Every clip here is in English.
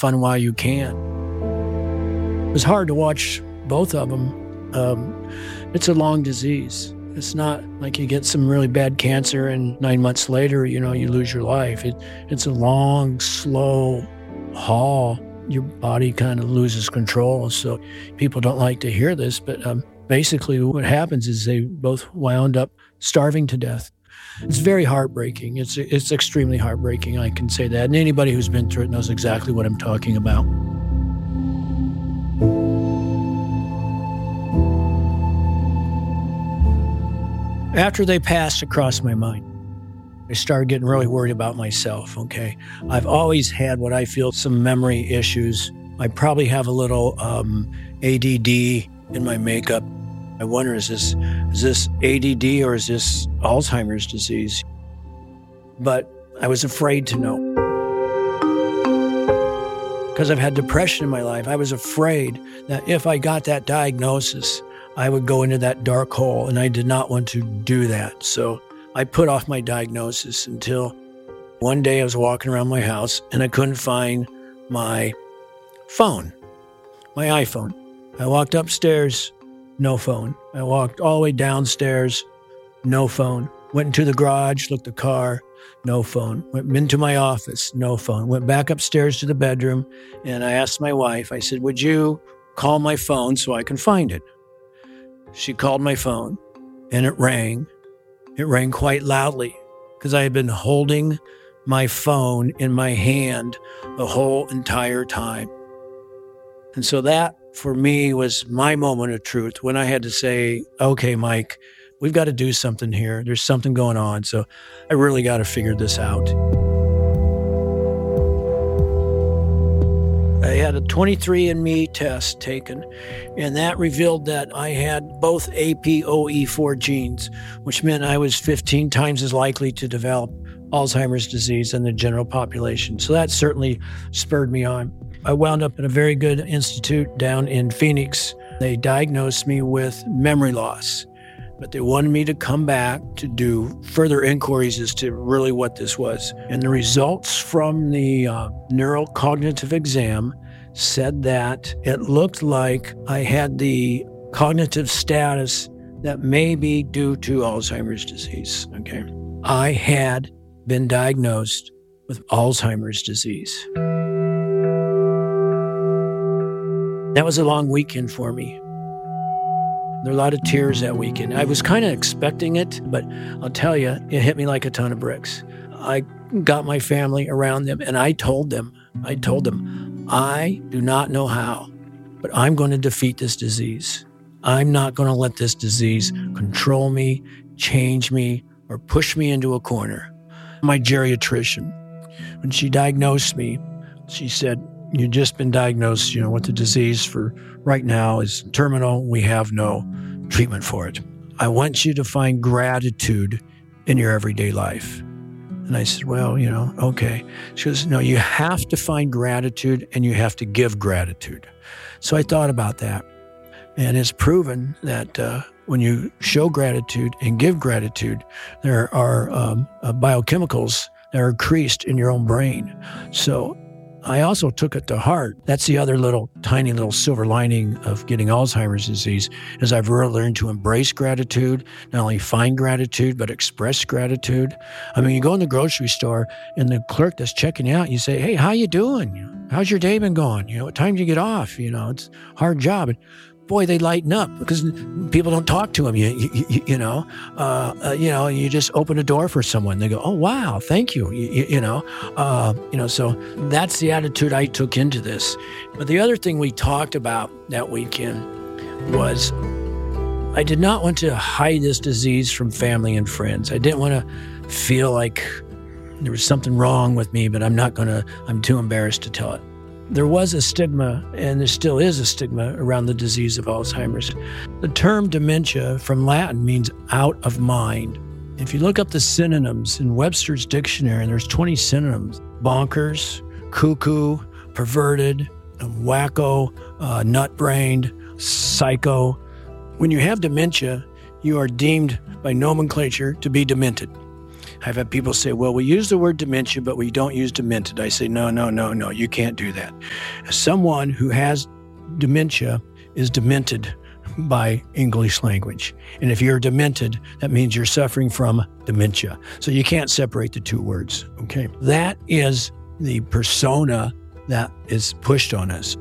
fun while you can. It was hard to watch both of them. It's a long disease. It's not like you get some really bad cancer and 9 months later, you lose your life. It's a long, slow haul. Your body kind of loses control. So people don't like to hear this, but basically what happens is they both wound up starving to death. It's very heartbreaking. It's extremely heartbreaking, I can say that. And anybody who's been through it knows exactly what I'm talking about. After they passed across my mind, I started getting really worried about myself, okay? I've always had what I feel some memory issues. I probably have a little ADD in my makeup. I wonder, is this ADD or is this Alzheimer's disease? But I was afraid to know. Because I've had depression in my life, I was afraid that if I got that diagnosis, I would go into that dark hole, and I did not want to do that. So I put off my diagnosis until one day I was walking around my house and I couldn't find my phone, my iPhone. I walked upstairs, no phone. I walked all the way downstairs, no phone. Went into the garage, looked at the car, no phone. Went into my office, no phone. Went back upstairs to the bedroom, and I asked my wife, I said, would you call my phone so I can find it? She called my phone, and it rang. It rang quite loudly because I had been holding my phone in my hand the whole entire time. And so that, for me, was my moment of truth when I had to say, okay, Mike, we've got to do something here. There's something going on. So I really got to figure this out. I had a 23andMe test taken, and that revealed that I had both APOE4 genes, which meant I was 15 times as likely to develop Alzheimer's disease than the general population. So that certainly spurred me on. I wound up at a very good institute down in Phoenix. They diagnosed me with memory loss, but they wanted me to come back to do further inquiries as to really what this was. And the results from the neurocognitive exam said that it looked like I had the cognitive status that may be due to Alzheimer's disease, okay? I had been diagnosed with Alzheimer's disease. That was a long weekend for me. There were a lot of tears that weekend. I was kind of expecting it, but I'll tell you, it hit me like a ton of bricks. I got my family around them, and I told them, I do not know how, but I'm going to defeat this disease. I'm not going to let this disease control me, change me, or push me into a corner. My geriatrician, when she diagnosed me, she said, you've just been diagnosed, with the disease for right now is terminal. We have no treatment for it. I want you to find gratitude in your everyday life. And I said, well, okay. She goes, no, you have to find gratitude and you have to give gratitude. So I thought about that. And it's proven that when you show gratitude and give gratitude, there are biochemicals that are increased in your own brain. So I also took it to heart. That's the other tiny little silver lining of getting Alzheimer's disease, is I've really learned to embrace gratitude, not only find gratitude, but express gratitude. I mean, you go in the grocery store and the clerk that's checking you out, you say, hey, how you doing? How's your day been going? What time do you get off? It's a hard job. And boy, they lighten up because people don't talk to them. You just open a door for someone. They go, oh, wow, thank you. So that's the attitude I took into this. But the other thing we talked about that weekend was I did not want to hide this disease from family and friends. I didn't want to feel like there was something wrong with me, but I'm too embarrassed to tell it. There was a stigma, and there still is a stigma around the disease of Alzheimer's. The term dementia from Latin means out of mind. If you look up the synonyms in Webster's dictionary, there's 20 synonyms: bonkers, cuckoo, perverted, wacko, nut-brained, psycho. When you have dementia, you are deemed by nomenclature to be demented. I've had people say, well, we use the word dementia, but we don't use demented. I say, no, you can't do that. Someone who has dementia is demented by English language. And if you're demented, that means you're suffering from dementia. So you can't separate the two words, okay? That is the persona that is pushed on us.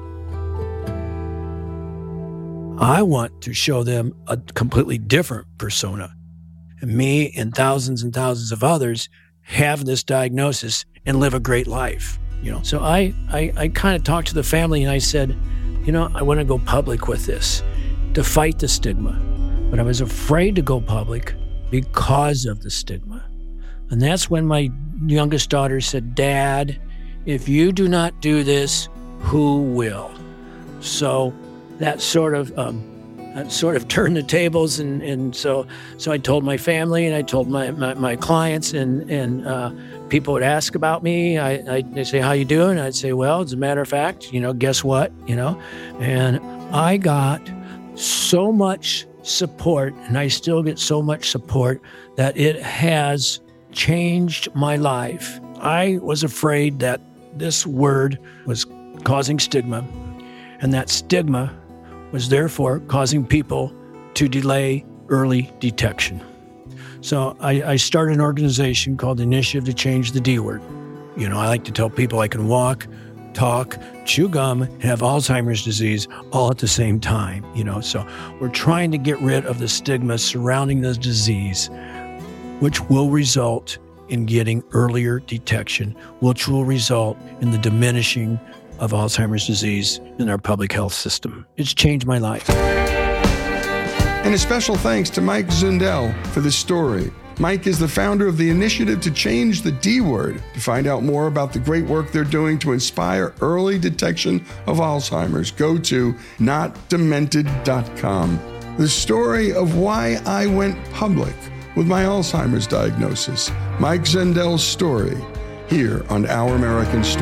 I want to show them a completely different persona. And me and thousands of others have this diagnosis and live a great life, So I kind of talked to the family and I said, I want to go public with this to fight the stigma. But I was afraid to go public because of the stigma. And that's when my youngest daughter said, Dad, if you do not do this, who will? So that sort of turned the tables, and so I told my family and I told my clients, and people would ask about me. They say, how you doing? I'd say, well, as a matter of fact, guess what? And I got so much support, and I still get so much support, that it has changed my life. I was afraid that this word was causing stigma, and that stigma was therefore causing people to delay early detection. So I started an organization called the Initiative to Change the D Word. I like to tell people I can walk, talk, chew gum, and have Alzheimer's disease all at the same time, So we're trying to get rid of the stigma surrounding this disease, which will result in getting earlier detection, which will result in the diminishing of Alzheimer's disease in our public health system. It's changed my life. And a special thanks to Mike Zundell for this story. Mike is the founder of the Initiative to Change the D Word. To find out more about the great work they're doing to inspire early detection of Alzheimer's, go to notdemented.com. The story of why I went public with my Alzheimer's diagnosis. Mike Zundell's story here on Our American Story.